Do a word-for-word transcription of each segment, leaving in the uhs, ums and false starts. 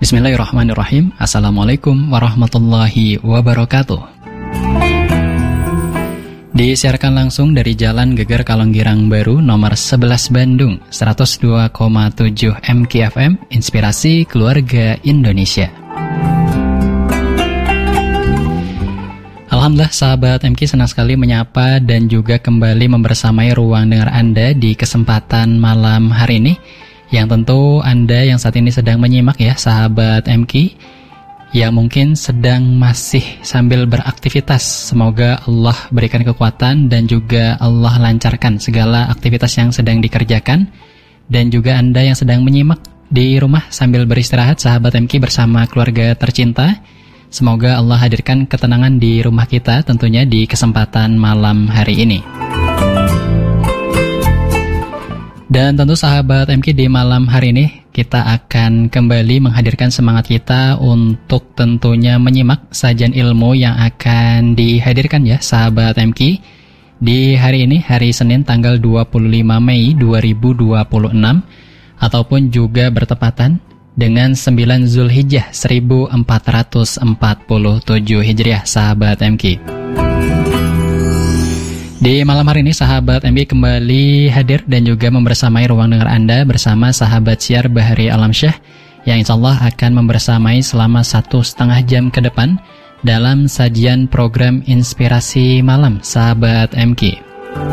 Bismillahirrahmanirrahim. Assalamualaikum warahmatullahi wabarakatuh. Disiarkan langsung dari Jalan Geger Kalonggirang Baru nomor sebelas Bandung, seratus dua koma tujuh M K F M, Inspirasi Keluarga Indonesia. Alhamdulillah sahabat M K, senang sekali menyapa dan juga kembali membersamai ruang dengar Anda di kesempatan malam hari ini. Yang tentu Anda yang saat ini sedang menyimak ya sahabat M K, yang mungkin sedang masih sambil beraktivitas. Semoga Allah berikan kekuatan dan juga Allah lancarkan segala aktivitas yang sedang dikerjakan. Dan juga Anda yang sedang menyimak di rumah sambil beristirahat sahabat M K bersama keluarga tercinta, semoga Allah hadirkan ketenangan di rumah kita tentunya di kesempatan malam hari ini. Dan tentu sahabat M K, di malam hari ini kita akan kembali menghadirkan semangat kita untuk tentunya menyimak sajian ilmu yang akan dihadirkan ya sahabat M K di hari ini, hari Senin tanggal dua puluh lima Mei dua ribu dua puluh enam, ataupun juga bertepatan dengan sembilan Zulhijjah seribu empat ratus empat puluh tujuh Hijriah sahabat M K. Di malam hari ini sahabat M K kembali hadir dan juga membersamai ruang dengar Anda bersama sahabat siar Bahari Alamsyah yang insya Allah akan membersamai selama satu setengah jam ke depan dalam sajian program Inspirasi Malam sahabat M K.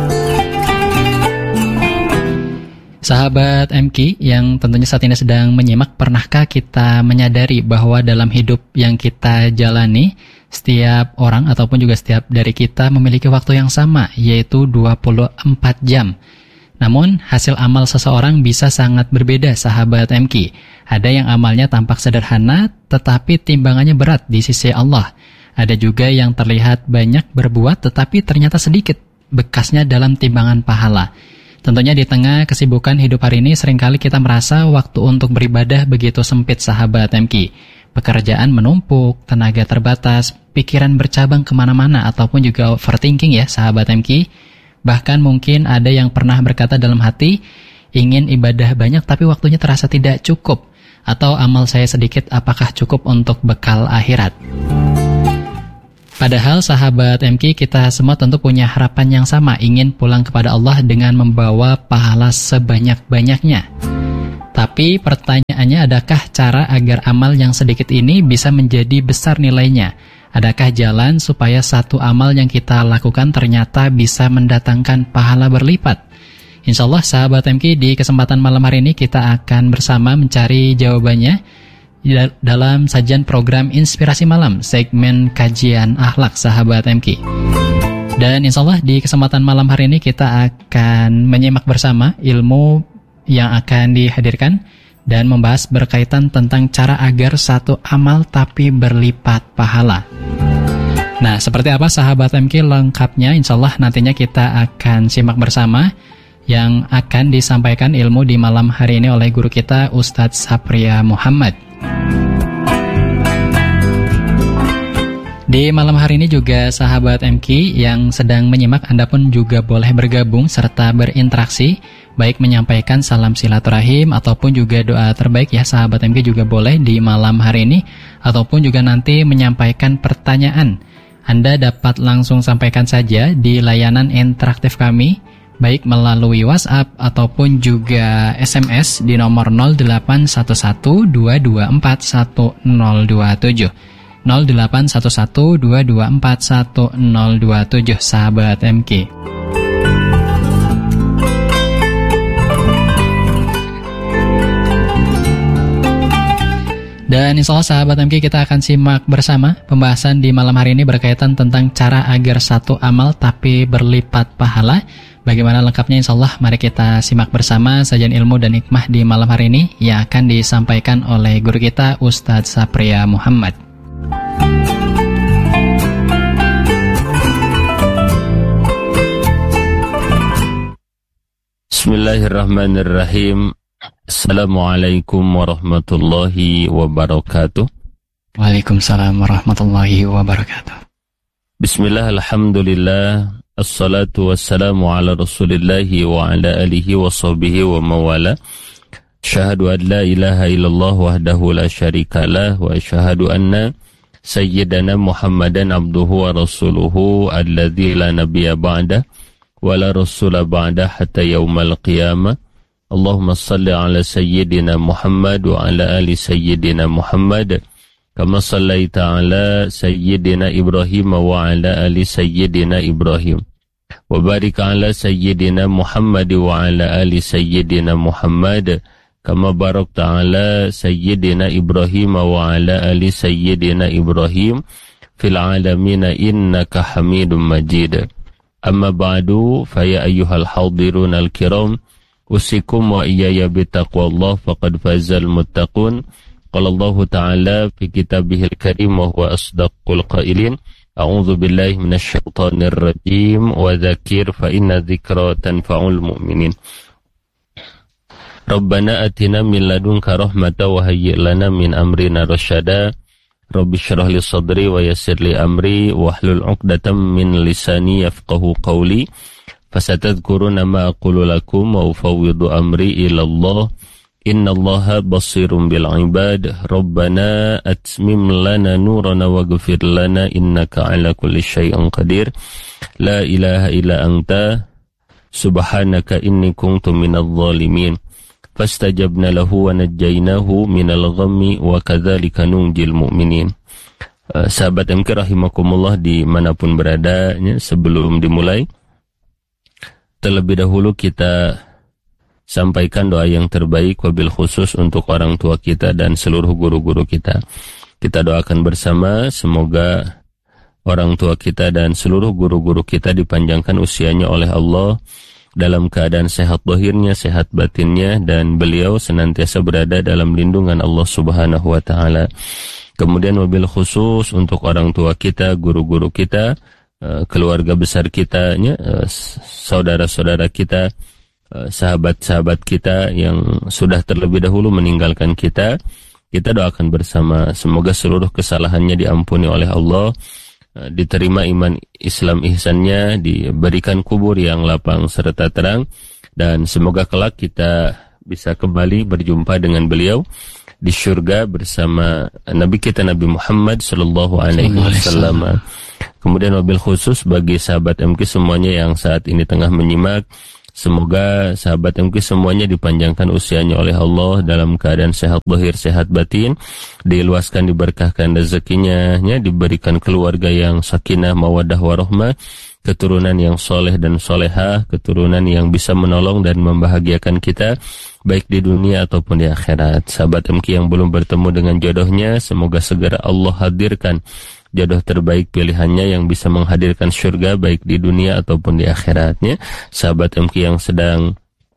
Sahabat M K yang tentunya saat ini sedang menyimak, pernahkah kita menyadari bahwa dalam hidup yang kita jalani, setiap orang ataupun juga setiap dari kita memiliki waktu yang sama, yaitu dua puluh empat jam. Namun, hasil amal seseorang bisa sangat berbeda, sahabat M K. Ada yang amalnya tampak sederhana, tetapi timbangannya berat di sisi Allah. Ada juga yang terlihat banyak berbuat, tetapi ternyata sedikit bekasnya dalam timbangan pahala. Tentunya di tengah kesibukan hidup hari ini, seringkali kita merasa waktu untuk beribadah begitu sempit, sahabat M K. Pekerjaan menumpuk, tenaga terbatas, pikiran bercabang kemana-mana, ataupun juga overthinking ya sahabat M K. Bahkan mungkin ada yang pernah berkata dalam hati, ingin ibadah banyak tapi waktunya terasa tidak cukup. Atau amal saya sedikit, apakah cukup untuk bekal akhirat? Padahal sahabat M K, kita semua tentu punya harapan yang sama, ingin pulang kepada Allah dengan membawa pahala sebanyak-banyaknya. Tapi pertanyaannya, adakah cara agar amal yang sedikit ini bisa menjadi besar nilainya? Adakah jalan supaya satu amal yang kita lakukan ternyata bisa mendatangkan pahala berlipat? Insya Allah sahabat M K, di kesempatan malam hari ini kita akan bersama mencari jawabannya dalam sajian program Inspirasi Malam, segmen kajian akhlak sahabat M K. Dan insya Allah di kesempatan malam hari ini kita akan menyimak bersama ilmu yang akan dihadirkan dan membahas berkaitan tentang cara agar satu amal tapi berlipat pahala. Nah, seperti apa sahabat M K lengkapnya? Insya Allah nantinya kita akan simak bersama yang akan disampaikan ilmu di malam hari ini oleh guru kita Ustadz Sapria Muhammad. Di malam hari ini juga sahabat M K yang sedang menyimak, Anda pun juga boleh bergabung serta berinteraksi, baik menyampaikan salam silaturahim ataupun juga doa terbaik ya sahabat M K juga boleh di malam hari ini, ataupun juga nanti menyampaikan pertanyaan. Anda dapat langsung sampaikan saja di layanan interaktif kami, baik melalui WhatsApp ataupun juga S M S di nomor nol delapan satu satu dua dua empat satu nol dua tujuh. nol delapan satu satu dua dua empat satu nol dua tujuh sahabat M K. Dan insya Allah sahabat M K, kita akan simak bersama pembahasan di malam hari ini berkaitan tentang cara agar satu amal tapi berlipat pahala. Bagaimana lengkapnya insya Allah, mari kita simak bersama sajian ilmu dan hikmah di malam hari ini yang akan disampaikan oleh guru kita Ustadz Sapria Muhammad. Bismillahirrahmanirrahim. Assalamualaikum warahmatullahi wabarakatuh. Waalaikumsalam warahmatullahi wabarakatuh. Bismillah, alhamdulillah, assalatu wassalamu ala rasulillahi wa ala alihi wa sahbihi wa mawala. Asyhadu an la ilaha illallah wahdahu la syarikalah wa asyhadu anna sayyidana Muhammadan abduhu wa rasuluhu alladzi la nabiyya ba'dah wa la rasula ba'dah hatta yaumal qiyamah. Allahumma salli ala sayyidina Muhammad wa ala ali sayyidina Muhammad kama sallaita ala sayyidina Ibrahim wa ala ali sayyidina Ibrahim wa barik ala sayyidina Muhammad wa ala ali sayyidina Muhammad kama barakta ala sayyidina Ibrahim wa ala ali sayyidina Ibrahim fil alamin innaka Hamidum Majid. Amma ba'du, fa ya ayyuhal hadirun al-kiram, usikum wa iyaya bitaqwallah faqad fazal muttaqun. Qala Allah Ta'ala fi kitabihil karim wa huwa asdaqul qailin. A'udzu billahi minasy syaithanir rajim wa dzakir fa inna dzikra tanfa'ul mu'minin. Rabbana atina min ladunka rahmatan wa hayyi' lana min amrina rasyada. Rabbi syrah li sadri wa yassir li amri wahlul 'uqdatam min lisani yafqahu qawli. Fasatadhkuruna ma aqulu lakum wa ufawwidu amri ila Allah. Innallaha basirun bil 'ibad. Rabbana atmim lana nurana waghfir lana innaka 'ala kulli syai'in qadir. La ilaha illa anta subhanaka inni kuntu minadh dhalimin. Fastajabna lahu wa najjaynahu minal ghammi wa kadzalika nunjil mu'minin. Uh, sahabat M K rahimakumullah dimanapun berada, ya, sebelum dimulai terlebih dahulu kita sampaikan doa yang terbaik wabil khusus untuk orang tua kita dan seluruh guru-guru kita. Kita doakan bersama semoga orang tua kita dan seluruh guru-guru kita dipanjangkan usianya oleh Allah dalam keadaan sehat zahirnya, sehat batinnya, dan beliau senantiasa berada dalam lindungan Allah Subhanahu wa Ta'ala. Kemudian wabil khusus untuk orang tua kita, guru-guru kita, keluarga besar kita, saudara-saudara kita, sahabat-sahabat kita yang sudah terlebih dahulu meninggalkan kita. Kita doakan bersama semoga seluruh kesalahannya diampuni oleh Allah, diterima iman Islam ihsannya, diberikan kubur yang lapang serta terang, dan semoga kelak kita bisa kembali berjumpa dengan beliau di syurga bersama Nabi kita Nabi Muhammad sallallahu alaihi wasallam. Kemudian wabil khusus bagi sahabat M K semuanya yang saat ini tengah menyimak, semoga sahabat M K semuanya dipanjangkan usianya oleh Allah dalam keadaan sehat zahir, sehat batin, diluaskan, diberkahkan rezekinya, ya, diberikan keluarga yang sakinah, mawaddah, warahmah, keturunan yang soleh dan solehah, keturunan yang bisa menolong dan membahagiakan kita baik di dunia ataupun di akhirat. Sahabat M K yang belum bertemu dengan jodohnya, semoga segera Allah hadirkan jodoh terbaik pilihannya yang bisa menghadirkan surga baik di dunia ataupun di akhiratnya. Sahabat M K yang sedang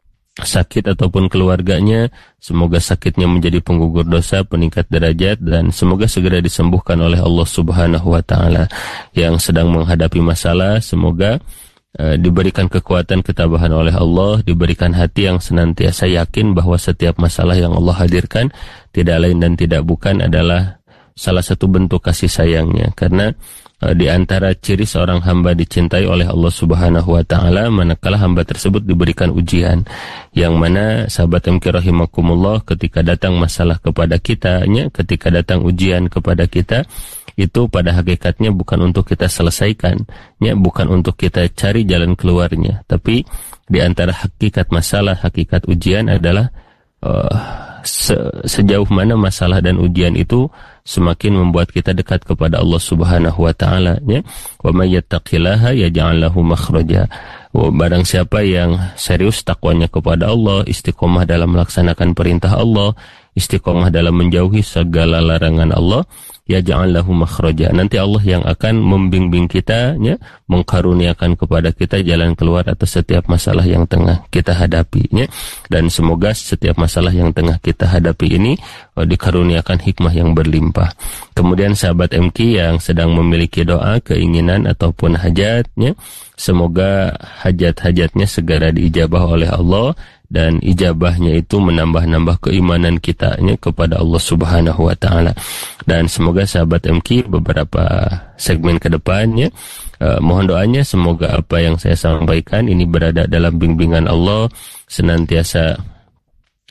sakit ataupun keluarganya, semoga sakitnya menjadi penggugur dosa, peningkat derajat, dan semoga segera disembuhkan oleh Allah Subhanahu wa Ta'ala. Yang sedang menghadapi masalah, semoga uh, diberikan kekuatan ketabahan oleh Allah, diberikan hati yang senantiasa yakin bahwa setiap masalah yang Allah hadirkan tidak lain dan tidak bukan adalah salah satu bentuk kasih sayangnya. Karena uh, di antara ciri seorang hamba dicintai oleh Allah Subhanahu wa Ta'ala manakala hamba tersebut diberikan ujian, yang mana sahabat M K rahimakumullah, ketika datang masalah kepada kita, ya, ketika datang ujian kepada kita, itu pada hakikatnya bukan untuk kita selesaikan, ya, bukan untuk kita cari jalan keluarnya, tapi di antara hakikat masalah, hakikat ujian adalah uh, Se sejauh mana masalah dan ujian itu semakin membuat kita dekat kepada Allah Subhanahu wa Ta'ala, ya. Wa may yattaqillaha yaj'al lahu makhraja. Barang siapa yang serius takwanya kepada Allah, istiqomah dalam melaksanakan perintah Allah, istiqomah dalam menjauhi segala larangan Allah, yaj'al lahu makhraja. Nanti Allah yang akan membimbing kita, ya, mengkaruniakan kepada kita jalan keluar atas setiap masalah yang tengah kita hadapi, ya. Dan semoga setiap masalah yang tengah kita hadapi ini oh, dikaruniakan hikmah yang berlimpah. Kemudian sahabat M K yang sedang memiliki doa, keinginan ataupun hajatnya, semoga hajat-hajatnya segera diijabah oleh Allah, dan ijabahnya itu menambah-nambah keimanan kita, ya, kepada Allah Subhanahu wa Ta'ala. Dan semoga sahabat M K beberapa segmen ke depannya, uh, mohon doanya semoga apa yang saya sampaikan ini berada dalam bimbingan Allah, senantiasa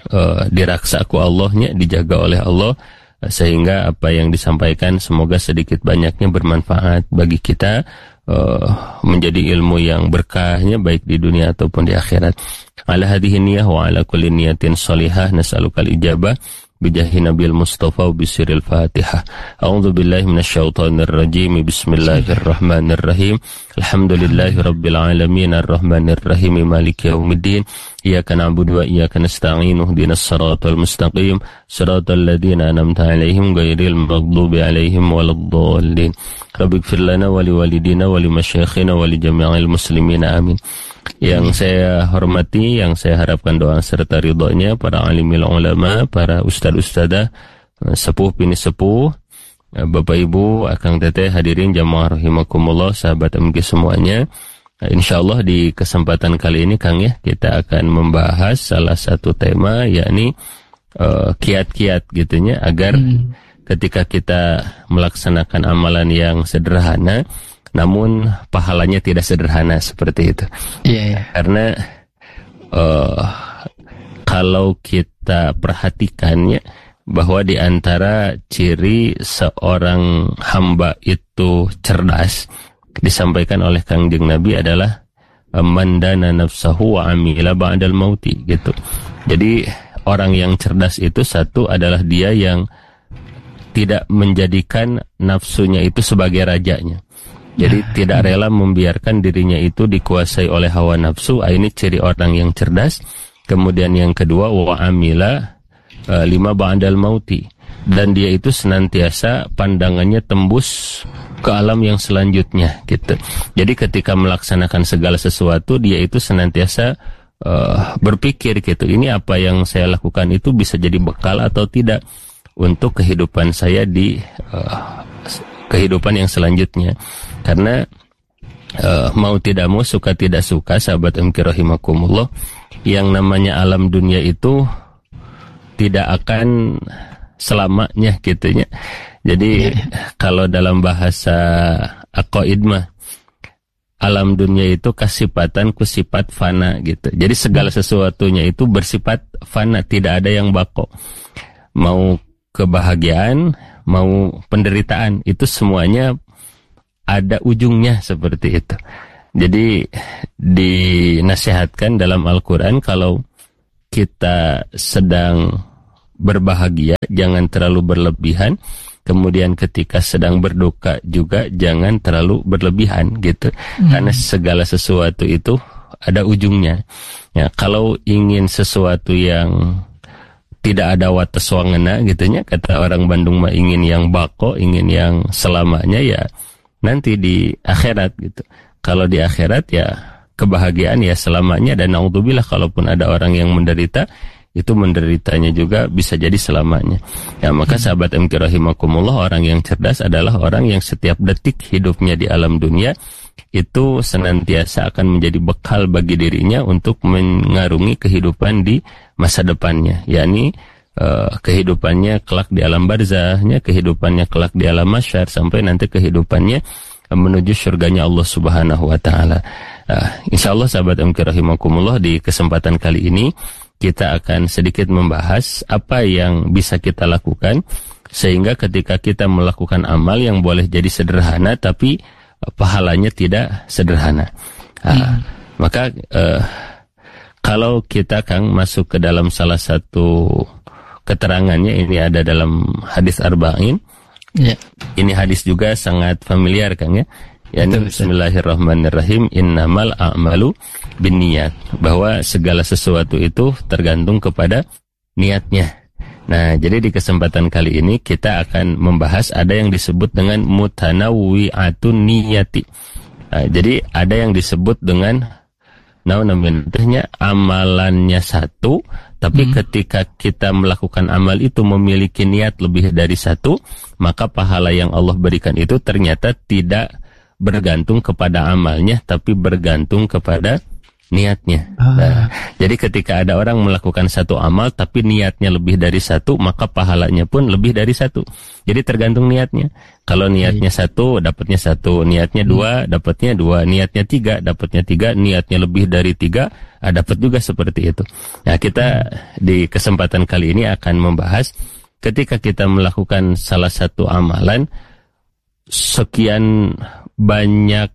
uh, diraksa ku Allahnya, dijaga oleh Allah, uh, sehingga apa yang disampaikan semoga sedikit banyaknya bermanfaat bagi kita, uh, menjadi ilmu yang berkahnya baik di dunia ataupun di akhirat. Ala hadhihi niyah wa ala kulli niyatin salihah nas'alukal ijabah bijahi nabil mustafa bisiril fatihah. A'udzu billahi minasyaitonir rajim. Bismillahirrahmanirrahim. Alhamdulillahi rabbil alamin arrahmanir rahim maliki yaumiddin. Iyyaka na'budu wa iyyaka nasta'in ihdinas siratal mustaqim siratal ladzina an'amta 'alaihim ghairil maghdubi 'alaihim waladdallin. Rabbighfir lana wa liwalidina wa limasyayikhina wa li jami'il muslimin amin. Yang saya hormati, yang saya harapkan doa serta ridhonya para alimil ulama, para ustad-ustadah, sepuh bini sepuh, Bapak Ibu, Akang Teteh, hadirin jamaah rahimakumullah, sahabat M G semuanya. Insyaallah di kesempatan kali ini Kang ya, kita akan membahas salah satu tema, yakni uh, kiat-kiat gitunya agar hmm. ketika kita melaksanakan amalan yang sederhana namun pahalanya tidak sederhana seperti itu. Iya, iya. Karena uh, kalau kita perhatikannya bahwa di antara ciri seorang hamba itu cerdas disampaikan oleh Kangjeng Nabi adalah man dana nafsahu wa amila ba'dal mauti gitu. Jadi orang yang cerdas itu satu adalah dia yang tidak menjadikan nafsunya itu sebagai rajanya. Jadi nah, tidak rela membiarkan dirinya itu dikuasai oleh hawa nafsu. Ini ciri orang yang cerdas. Kemudian yang kedua, wa amila uh, lima ba'dal mauti, dan dia itu senantiasa pandangannya tembus ke alam yang selanjutnya gitu. Jadi ketika melaksanakan segala sesuatu, dia itu senantiasa uh, berpikir gitu, ini apa yang saya lakukan itu bisa jadi bekal atau tidak untuk kehidupan saya di uh, kehidupan yang selanjutnya. Karena uh, mau tidak mau, suka tidak suka, sahabat M K rahimakumullah, yang namanya alam dunia itu tidak akan selamanya gitunya. Jadi yeah. kalau dalam bahasa aqaid mah, alam dunia itu kasifatan ku sifat fana gitu. Jadi segala sesuatunya itu bersifat fana, tidak ada yang bako. Mau kebahagiaan, mau penderitaan, itu semuanya ada ujungnya seperti itu. Jadi dinasihatkan dalam Al-Quran kalau kita sedang berbahagia jangan terlalu berlebihan, kemudian ketika sedang berduka juga jangan terlalu berlebihan gitu. Hmm. Karena segala sesuatu itu ada ujungnya. Ya, kalau ingin sesuatu yang tidak ada wates wangena gitunya, kata orang Bandung mah ingin yang bako, ingin yang selamanya, ya nanti di akhirat gitu. Kalau di akhirat ya kebahagiaan ya selamanya, dan naudzubillah kalaupun ada orang yang menderita, itu menderitanya juga bisa jadi selamanya. Ya maka sahabat M K rahimakumullah, orang yang cerdas adalah orang yang setiap detik hidupnya di alam dunia itu senantiasa akan menjadi bekal bagi dirinya untuk mengarungi kehidupan di masa depannya, yakni uh, kehidupannya kelak di alam barzahnya, kehidupannya kelak di alam mahsyar, sampai nanti kehidupannya uh, menuju surganya Allah Subhanahu wa taala. Uh, insyaallah sahabat M K rahimakumullah, di kesempatan kali ini kita akan sedikit membahas apa yang bisa kita lakukan sehingga ketika kita melakukan amal yang boleh jadi sederhana tapi pahalanya tidak sederhana. Hmm. Uh, maka uh, kalau kita Kang masuk ke dalam salah satu keterangannya, ini ada dalam hadis Arba'in. Yeah. Ini hadis juga sangat familiar Kang ya. Yani bismillahirrahmanirrahim, innamal a'malu binniyat, bahwa segala sesuatu itu tergantung kepada niatnya. Nah, jadi di kesempatan kali ini kita akan membahas ada yang disebut dengan mutanawwi'atun niyati. Nah, jadi ada yang disebut dengan nah namanya amalannya satu, tapi hmm. ketika kita melakukan amal itu memiliki niat lebih dari satu, maka pahala yang Allah berikan itu ternyata tidak bergantung kepada amalnya, tapi bergantung kepada niatnya. Ah. Nah, jadi ketika ada orang melakukan satu amal tapi niatnya lebih dari satu, maka pahalanya pun lebih dari satu. Jadi tergantung niatnya. Kalau niatnya satu, dapatnya satu. Niatnya dua, dapatnya dua. Niatnya tiga, dapatnya tiga. Niatnya lebih dari tiga, ah, dapat juga seperti itu. Nah, kita di kesempatan kali ini akan membahas ketika kita melakukan salah satu amalan, sekian banyak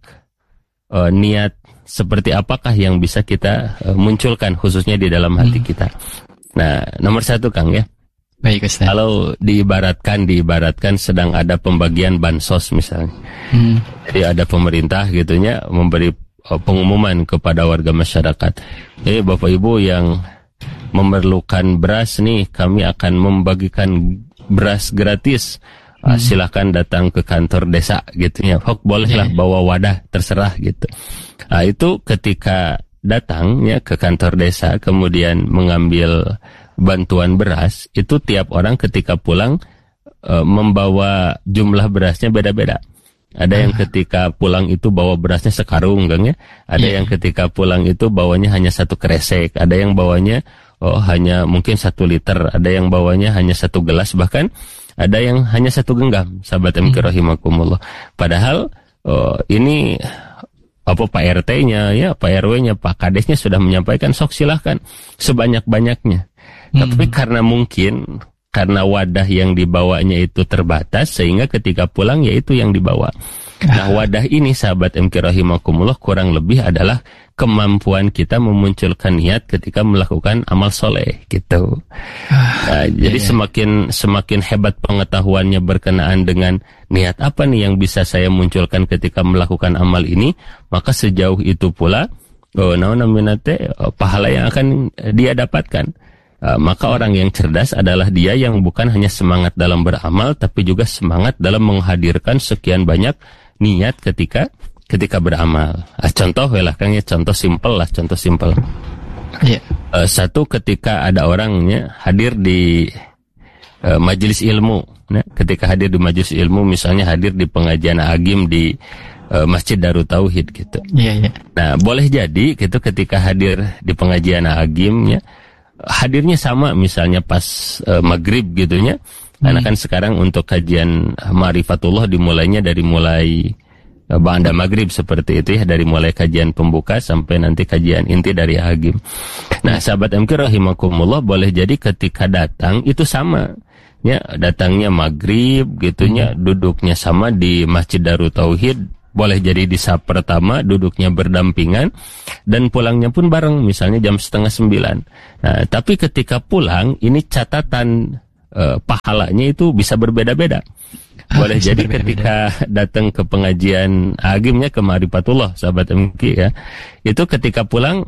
uh, niat seperti apakah yang bisa kita uh, munculkan khususnya di dalam hati hmm. kita. Nah, nomor satu Kang ya. Baik Ustaz. Kalau diibaratkan diibaratkan sedang ada pembagian bansos misalnya. Hmm. Jadi ada pemerintah gitunya memberi uh, pengumuman kepada warga masyarakat. Eh Bapak Ibu yang memerlukan beras nih, kami akan membagikan beras gratis. Uh, hmm. Silakan datang ke kantor desa gitu ya. Hok bolehlah yeah. bawa wadah terserah gitu. Nah, itu ketika datang ya ke kantor desa kemudian mengambil bantuan beras, itu tiap orang ketika pulang uh, membawa jumlah berasnya beda-beda. Ada yang ketika pulang itu bawa berasnya sekarung, Gang ya. Ada yeah. yang ketika pulang itu bawanya hanya satu kresek, ada yang bawanya oh hanya mungkin satu liter, ada yang bawanya hanya satu gelas, bahkan ada yang hanya satu genggam, sahabat M K rahimakumullah. Padahal oh, ini apa Pak R T-nya, ya Pak R W-nya, Pak Kades-nya sudah menyampaikan sok silahkan sebanyak-banyaknya. Hmm. Tapi karena mungkin karena wadah yang dibawanya itu terbatas sehingga ketika pulang ya itu yang dibawa. Nah, wadah ini sahabat M K rahimakumullah kurang lebih adalah kemampuan kita memunculkan niat ketika melakukan amal soleh gitu. Nah, ya, jadi ya. semakin semakin hebat pengetahuannya berkenaan dengan niat apa nih yang bisa saya munculkan ketika melakukan amal ini, maka sejauh itu pula oh, naon namanya teh pahala yang akan dia dapatkan. Uh, maka orang yang cerdas adalah dia yang bukan hanya semangat dalam beramal, tapi juga semangat dalam menghadirkan sekian banyak niat ketika ketika beramal. Uh, contoh lah, Kang ya, contoh simpel lah, contoh simpel. Yeah. Uh, satu ketika ada orangnya hadir di uh, majelis ilmu, nah, ketika hadir di majelis ilmu, misalnya hadir di pengajian agim di uh, Masjid Darut Tauhid gitu. Yeah, yeah. Nah, boleh jadi gitu ketika hadir di pengajian agimnya hadirnya sama misalnya pas uh, maghrib gitunya, hmm. karena kan sekarang untuk kajian Ma'rifatullah dimulainya dari mulai uh, ba'da maghrib seperti itu ya, dari mulai kajian pembuka sampai nanti kajian inti dari agim. Nah, sahabat M K rahimakumullah, boleh jadi ketika datang itu sama ya, datangnya maghrib gitunya, hmm. duduknya sama di Masjid Darut Tauhid. Boleh jadi di saf pertama duduknya berdampingan dan pulangnya pun bareng, misalnya jam setengah sembilan. Nah, tapi ketika pulang ini catatan eh, pahalanya itu bisa berbeda-beda. Boleh jadi berbeda-beda. Ketika datang ke pengajian agimnya ke Ma'rifatullah, sahabat M K ya, itu ketika pulang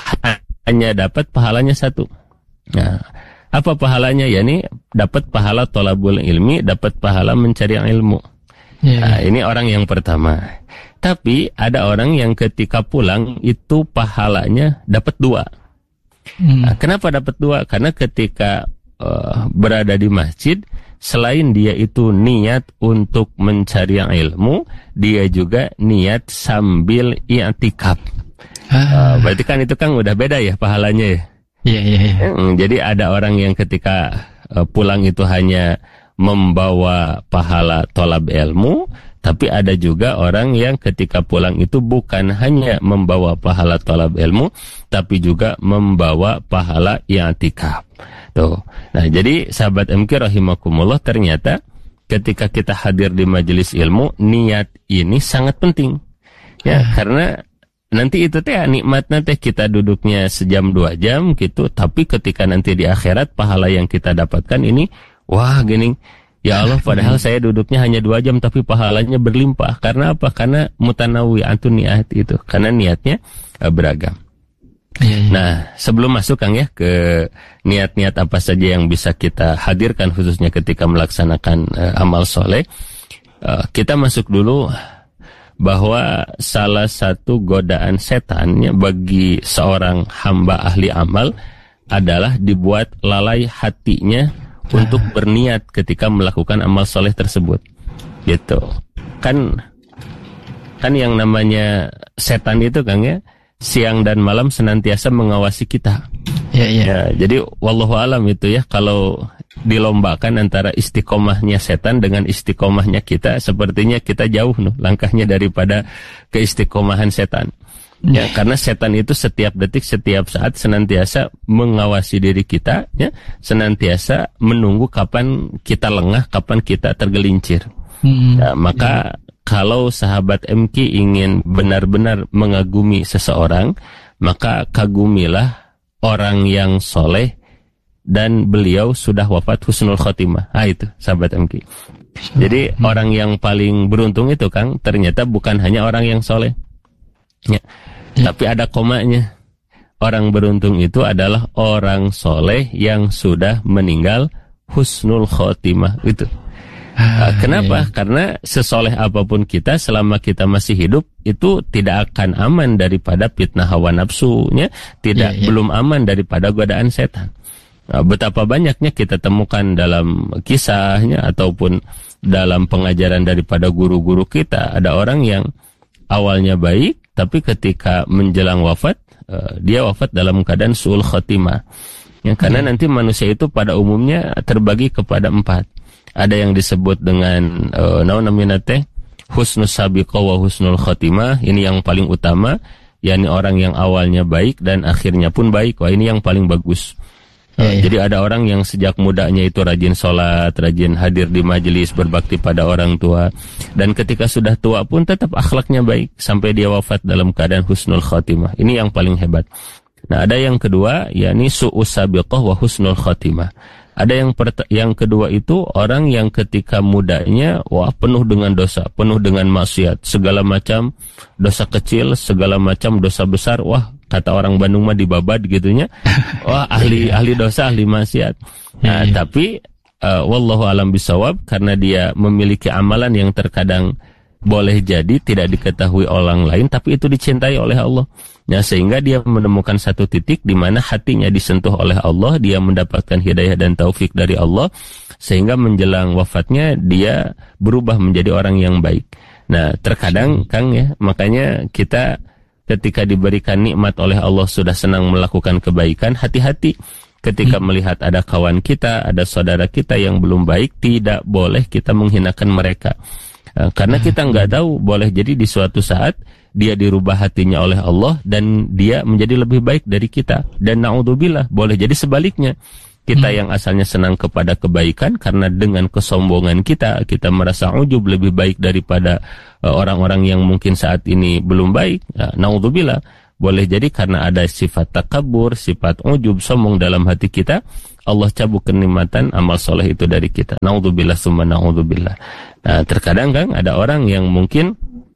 hanya dapat pahalanya satu. Nah, apa pahalanya? Ya ini dapat pahala thalabul ilmi, dapat pahala mencari ilmu. Yeah. Nah, ini orang yang pertama. Tapi ada orang yang ketika pulang itu pahalanya dapat dua. Hmm. Nah, kenapa dapat dua? Karena ketika uh, berada di masjid, selain dia itu niat untuk mencari ilmu, dia juga niat sambil i'tikaf. Ah. Uh, berarti kan itu kan udah beda ya pahalanya ya. Iya iya iya. Jadi ada orang yang ketika uh, pulang itu hanya membawa pahala tolab ilmu, tapi ada juga orang yang ketika pulang itu bukan hanya membawa pahala tolab ilmu, tapi juga membawa pahala i'tikaf. Tuh. Nah, jadi sahabat M K rahimakumullah, ternyata ketika kita hadir di majelis ilmu, niat ini sangat penting. Ya, hmm. karena nanti itu teh nikmatnya teh kita duduknya sejam dua jam gitu, tapi ketika nanti di akhirat pahala yang kita dapatkan ini, wah gini, ya Allah, padahal saya duduknya hanya dua jam tapi pahalanya berlimpah. Karena apa? Karena mutanawi antun niat itu, karena niatnya uh, beragam. Iya, iya. Nah, sebelum masuk Kang ya ke niat-niat apa saja yang bisa kita hadirkan khususnya ketika melaksanakan uh, amal soleh, uh, kita masuk dulu bahwa salah satu godaan setannya bagi seorang hamba ahli amal adalah dibuat lalai hatinya untuk berniat ketika melakukan amal soleh tersebut, gitu. Kan, kan yang namanya setan itu Kang ya, siang dan malam senantiasa mengawasi kita. Ya, ya. Ya, jadi wallahu alam itu ya, kalau dilombakan antara istiqomahnya setan dengan istiqomahnya kita, sepertinya kita jauh nuh langkahnya daripada keistiqomahan setan. Ya, karena setan itu setiap detik, setiap saat senantiasa mengawasi diri kita, ya, senantiasa menunggu kapan kita lengah, kapan kita tergelincir. Hmm. Ya, maka ya. Kalau sahabat M K ingin benar-benar mengagumi seseorang, maka kagumilah orang yang soleh dan beliau sudah wafat husnul khotimah. Ah, itu sahabat M K. Jadi hmm. orang yang paling beruntung itu, Kang, ternyata bukan hanya orang yang soleh. Ya. Ya. Tapi ada komanya. Orang beruntung itu adalah orang soleh yang sudah meninggal husnul khotimah. Itu. Ah, Kenapa? Iya. Karena sesoleh apapun kita, selama kita masih hidup, itu tidak akan aman daripada fitnah hawa nafsunya, tidak iya, iya. belum aman daripada godaan setan. Nah, betapa banyaknya kita temukan dalam kisahnya ataupun dalam pengajaran daripada guru-guru kita, ada orang yang awalnya baik, tapi ketika menjelang wafat, uh, dia wafat dalam keadaan su'ul khotimah. Ya, karena hmm. nanti manusia itu pada umumnya terbagi kepada empat. Ada yang disebut dengan uh, namanya teh husnul sabiqah wa husnul khotimah. Ini yang paling utama, yakni orang yang awalnya baik dan akhirnya pun baik. Wah, ini yang paling bagus. Uh, ya, ya. Jadi ada orang yang sejak mudanya itu rajin sholat, rajin hadir di majelis, berbakti pada orang tua, dan ketika sudah tua pun tetap akhlaknya baik sampai dia wafat dalam keadaan husnul khotimah. Ini yang paling hebat. Nah, ada yang kedua, yakni su'us sabiqah wa husnul khotimah. Ada yang pert- yang kedua itu orang yang ketika mudanya wah penuh dengan dosa, penuh dengan maksiat, segala macam dosa kecil, segala macam dosa besar, wah kata orang Bandung mah dibabad gitunya. Wah, ahli ahli dosa, ahli maksiat. Nah, tapi uh, wallahu alam bisawab, karena dia memiliki amalan yang terkadang boleh jadi tidak diketahui orang lain, tapi itu dicintai oleh Allah. Nah, sehingga dia menemukan satu titik di mana hatinya disentuh oleh Allah, dia mendapatkan hidayah dan taufik dari Allah, sehingga menjelang wafatnya dia berubah menjadi orang yang baik. Nah, terkadang Kang ya, makanya kita ketika diberikan nikmat oleh Allah sudah senang melakukan kebaikan, hati-hati ketika hmm. melihat ada kawan kita, ada saudara kita yang belum baik, tidak boleh kita menghinakan mereka. Karena kita nggak tahu, boleh jadi di suatu saat dia dirubah hatinya oleh Allah dan dia menjadi lebih baik dari kita. Dan na'udzubillah, boleh jadi sebaliknya. Kita hmm. yang asalnya senang kepada kebaikan, karena dengan kesombongan kita, kita merasa ujub lebih baik daripada uh, orang-orang yang mungkin saat ini belum baik. Nah, na'udzubillah, boleh jadi karena ada sifat takabur, sifat ujub, sombong dalam hati kita, Allah cabut kenikmatan amal soleh itu dari kita. Na'udzubillah summa na'udzubillah. Nah, terkadang Kang ada orang yang mungkin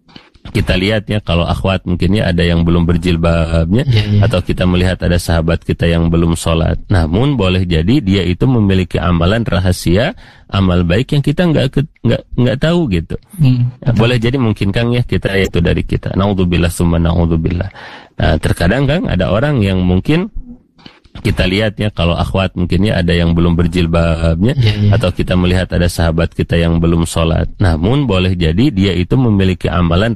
kita lihat ya, kalau akhwat mungkin ya ada yang belum berjilbabnya, ya, ya. Atau kita melihat ada sahabat kita yang belum sholat. Namun boleh jadi dia itu memiliki amalan rahasia, amal baik yang kita nggak nggak nggak tahu gitu. Hmm, nah, boleh jadi mungkin Kang ya kita itu dari kita. Na'udzubillah summa na'udzubillah. Nah, terkadang Kang ada orang yang mungkin kita lihat ya, kalau akhwat mungkin ya ada yang belum berjilbabnya, ya, ya. Atau kita melihat ada sahabat kita yang belum sholat. Namun boleh jadi dia itu memiliki amalan